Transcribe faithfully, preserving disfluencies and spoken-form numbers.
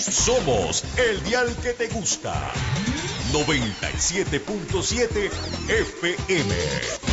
Somos el dial que te gusta. noventa y siete punto siete F M.